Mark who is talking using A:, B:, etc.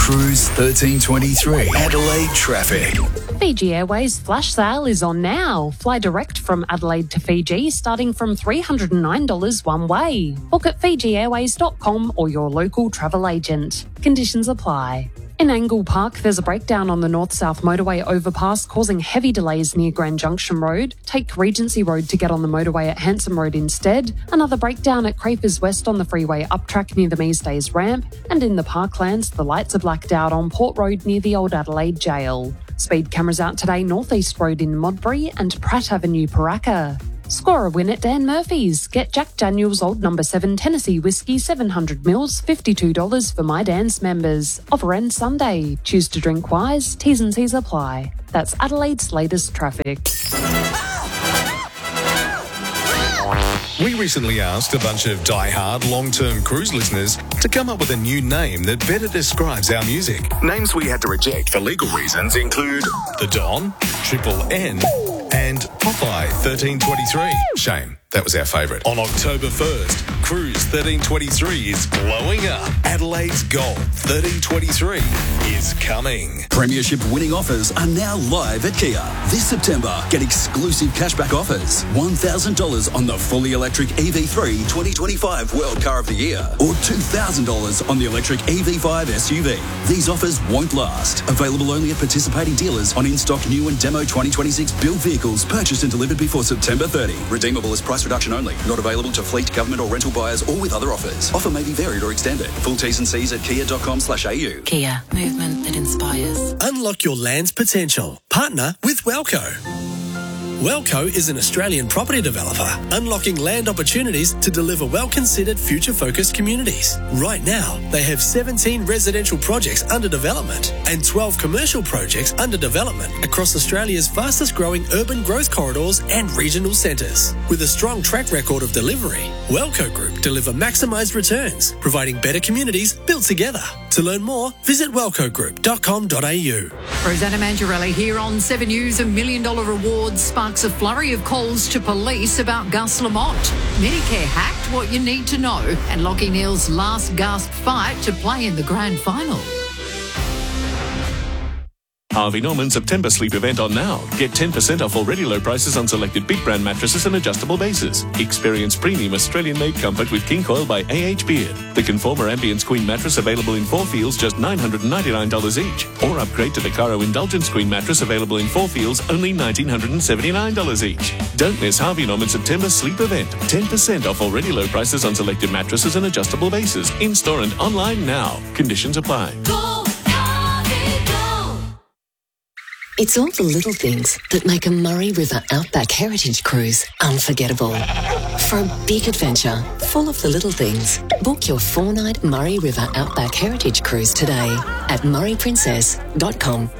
A: Cruise 1323 Adelaide traffic.
B: Fiji Airways flash sale is on now. Fly direct from Adelaide to Fiji starting from $309 one way. Book at fijiairways.com or your local travel agent. Conditions apply. In Angle Park, there's a breakdown on the north-south motorway overpass causing heavy delays near Grand Junction Road. Take Regency Road to get on the motorway at Hanson Road instead. Another breakdown at Crapers West on the freeway uptrack near the Measdays ramp. And in the Parklands, the lights are blacked out on Port Road near the Old Adelaide Jail. Speed cameras out today, North East Road in Modbury and Pratt Avenue, Paraka. Score a win at Dan Murphy's. Get Jack Daniel's Old No. 7 Tennessee Whiskey 700ml, $52 for My Dan's members. Offer ends Sunday. Choose to drink wise. T's and C's apply. That's Adelaide's latest traffic.
C: We recently asked a bunch of die-hard long-term cruise listeners to come up with a new name that better describes our music.
A: Names we had to reject for legal reasons include
C: The Don, Triple N, and Popeye 1323. Shame, that was our favourite. On October 1st, Cruise 1323 is blowing up. Adelaide's Gold 1323 is coming.
D: Premiership winning offers are now live at Kia. This September, get exclusive cashback offers. $1,000 on the fully electric EV3 2025 World Car of the Year or $2,000 on the electric EV5 SUV. These offers won't last. Available only at participating dealers on in-stock new and demo 2026 built vehicles purchased and delivered before September 30. Redeemable as price reduction only. Not available to fleet, government or rental buyers or with other offers. Offer may be varied or extended. Full T's and C's at kia.com/au.
E: Kia, movement that inspires.
F: Unlock your land's potential. Partner with Wellco. Wellco is an Australian property developer unlocking land opportunities to deliver well-considered future-focused communities. Right now, they have 17 residential projects under development and 12 commercial projects under development across Australia's fastest-growing urban growth corridors and regional centres. With a strong track record of delivery, Wellco Group deliver maximised returns, providing better communities built together. To learn more, visit wellcogroup.com.au.
G: Rosanna Mangiarelli here on 7 News. $1 million reward sparks a flurry of calls to police about Gus Lamont. Medicare hacked, what you need to know, and Lachie Neale's last gasp fight to play in the grand final.
H: Harvey Norman September sleep event on now. Get 10% off already low prices on selected big brand mattresses and adjustable bases. Experience premium Australian-made comfort with King Coil by A.H. Beard. The Conformer Ambience Queen mattress available in 4 feels, just $999 each. Or upgrade to the Caro Indulgence Queen mattress available in 4 feels, only $1,979 each. Don't miss Harvey Norman September sleep event. 10% off already low prices on selected mattresses and adjustable bases. In-store and online now. Conditions apply.
E: It's all the little things that make a Murray River Outback Heritage Cruise unforgettable. For a big adventure full of the little things, book your 4-night Murray River Outback Heritage Cruise today at murrayprincess.com.